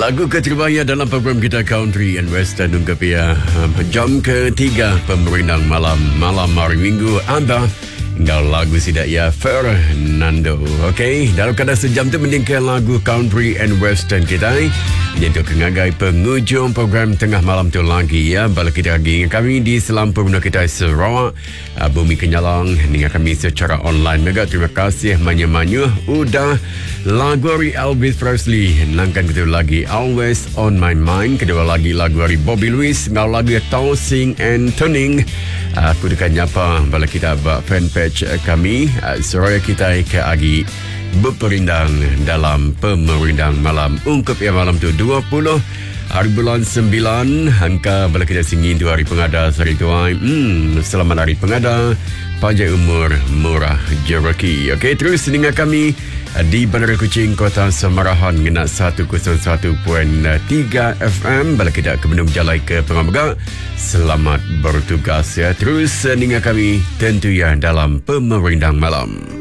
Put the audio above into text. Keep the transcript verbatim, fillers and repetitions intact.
Lagu keterbaik dalam program kita Country and Western ungkap ya um, jam ketiga pemerintah malam malam hari Minggu anda tinggal lagu sidak ya Fernando. Okey, dalam kadar sejam tu meningkat lagu Country and Western kita untuk kengagai penghujung program tengah malam tu lagi ya. Balik kita lagi dengan kami di Selampur Bunda kita Sarawak, Bumi Kenyalang dengan kami secara online. Mega terima kasih banyak-banyak udah lagu dari Elvis Presley nangkan kita lagi Always on My Mind. Kedua lagi lagu dari Bobby Lewis ngau lagu Tossing and Turning. Aku dekat nyapa balik kita buat fanpage kami Seraya kita ke agi berperindang dalam pemerindang malam ungkap ya malam tu dua puluh hari bulan sembilan angka balik kita singin tu hari pengada hari tuai. Hmm, selamat hari pengada, panjang umur, murah jereki. Okey, terus dengan kami di Bandar Kuching, Kota Samarahan ngena seratus satu perpuluhan tiga F M. Balik kita ke Bendung Jalai ke Pengamega. Selamat bertugas ya. Terus dengan kami tentu ya dalam pemerindang malam.